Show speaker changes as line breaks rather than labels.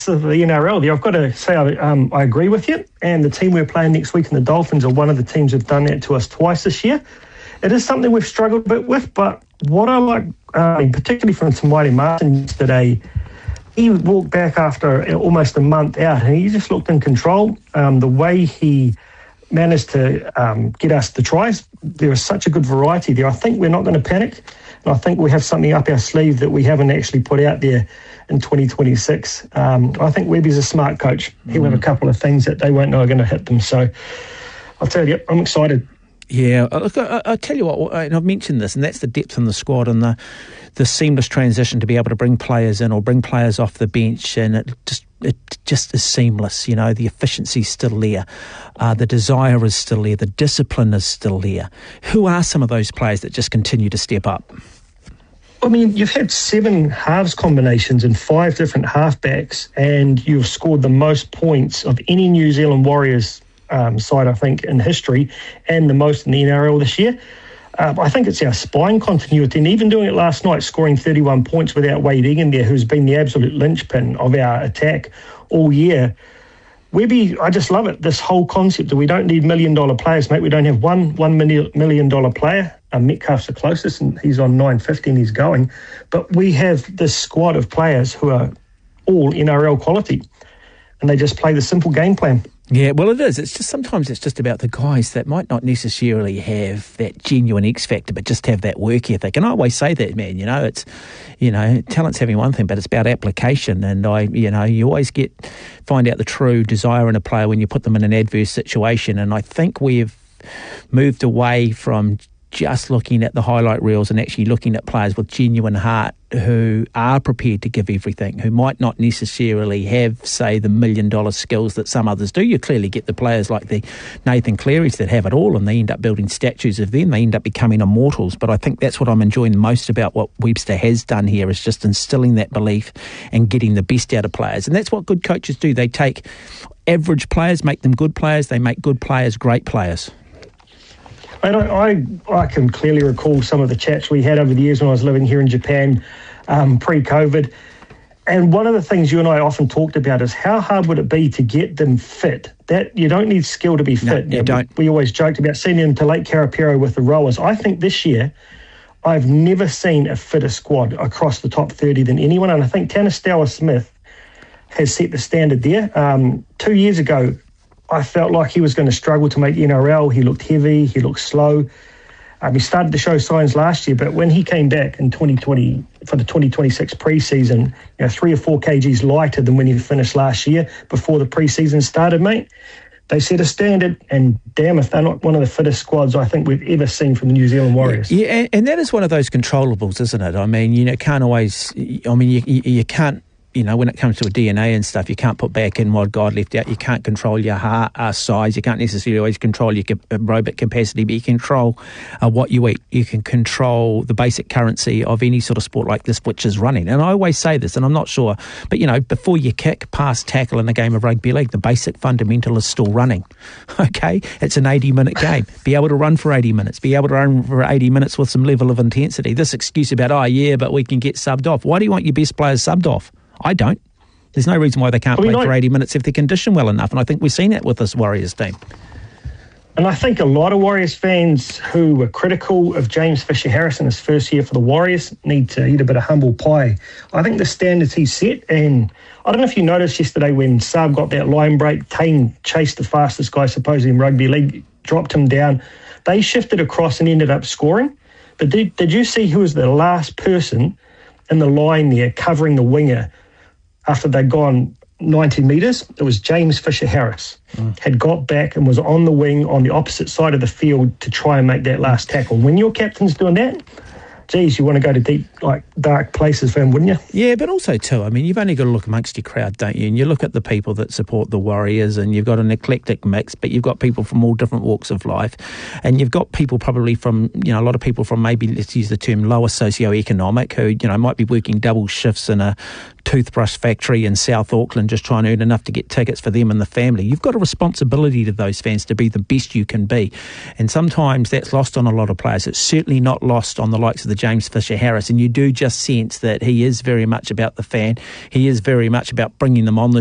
of the NRL there. I've got to say I agree with you, and the team we're playing next week in the Dolphins are one of the teams who've done that to us twice this year. It is something we've struggled a bit with, but what I like, particularly from Te Maire Martin today, he walked back after almost a month out, and he just looked in control. The way he managed to get us the tries, there was such a good variety there. I think we're not going to panic, and I think we have something up our sleeve that we haven't actually put out there in 2026. I think Webby's a smart coach. He'll have a couple of things that they won't know are going to hit them. So I'll tell you, I'm excited.
Yeah, look, I'll tell you what, and I've mentioned this, and that's the depth in the squad and the seamless transition to be able to bring players in or bring players off the bench, and it just is seamless. You know, the efficiency's still there, the desire is still there, the discipline is still there. Who are some of those players that just continue to step up?
I mean, you've had 7 halves combinations and 5 different halfbacks, and you've scored the most points of any New Zealand Warriors side, I think, in history, and the most in the NRL this year. I think it's our spine continuity, and even doing it last night, scoring 31 points without Wade Egan there, who's been the absolute linchpin of our attack all year. Webby, I just love it, this whole concept that we don't need $1 million players, mate. We don't have one $1 million player. Metcalf's the closest, and he's on 950 and he's going. But we have this squad of players who are all NRL quality, and they just play the simple game plan.
Yeah, well, it is. It's just sometimes it's just about the guys that might not necessarily have that genuine X factor, but just have that work ethic. And I always say that, man. It's talent's having one thing, but it's about application. And you always find out the true desire in a player when you put them in an adverse situation. And I think we've moved away from just looking at the highlight reels and actually looking at players with genuine heart who are prepared to give everything, who might not necessarily have, say, the $1 million skills that some others do. You clearly get the players like the Nathan Clearys that have it all, and they end up building statues of them. They end up becoming immortals. But I think that's what I'm enjoying most about what Webster has done here, is just instilling that belief and getting the best out of players. And that's what good coaches do. They take average players, make them good players. They make good players great players.
I can clearly recall some of the chats we had over the years when I was living here in Japan pre-COVID. And one of the things you and I often talked about is how hard would it be to get them fit? That you don't need skill to be fit.
No, you don't.
We always joked about sending them to Lake Karapiro with the rowers. I think this year I've never seen a fitter squad across the top 30 than anyone. And I think Tanastawa Smith has set the standard there. 2 years ago, I felt like he was going to struggle to make NRL. He looked heavy. He looked slow. He started to show signs last year, but when he came back in 2020 for the 2026 preseason, 3 or 4 kgs lighter than when he finished last year before the preseason started, mate. They set a standard, and damn if they're not one of the fittest squads I think we've ever seen from the New Zealand Warriors.
Yeah, and that is one of those controllables, isn't it? I mean, you can't always. I mean, you can't. When it comes to a DNA and stuff, you can't put back in what God left out. You can't control your heart size. You can't necessarily always control your aerobic capacity, but you can control what you eat. You can control the basic currency of any sort of sport like this, which is running. And I always say this, and I'm not sure, but, before you kick, pass, tackle in a game of rugby league, the basic fundamental is still running. Okay? It's an 80-minute game. Be able to run for 80 minutes. Be able to run for 80 minutes with some level of intensity. This excuse about, but we can get subbed off. Why do you want your best players subbed off? I don't. There's no reason why they can't play for 80 minutes if they're conditioned well enough, and I think we've seen that with this Warriors team.
And I think a lot of Warriors fans who were critical of James Fisher-Harris in his first year for the Warriors need to eat a bit of humble pie. I think the standards he set, and I don't know if you noticed yesterday when Saab got that line break, Tane chased the fastest guy supposedly in rugby league, dropped him down. They shifted across and ended up scoring. But did you see who was the last person in the line there covering the winger after they'd gone 90 metres? It was James Fisher-Harris. Had got back and was on the wing on the opposite side of the field to try and make that last tackle. When your captain's doing that, geez, you want to go to deep, dark places for him, wouldn't you?
Yeah, but also too, I mean, you've only got to look amongst your crowd, don't you? And you look at the people that support the Warriors, and you've got an eclectic mix, but you've got people from all different walks of life, and you've got people probably from, a lot of people from maybe, let's use the term, lower socioeconomic, who, might be working double shifts in a toothbrush factory in South Auckland just trying to earn enough to get tickets for them and the family. You've got a responsibility to those fans to be the best you can be. And sometimes that's lost on a lot of players. It's certainly not lost on the likes of the James Fisher-Harris, and you do just sense that he is very much about the fan. He is very much about bringing them on the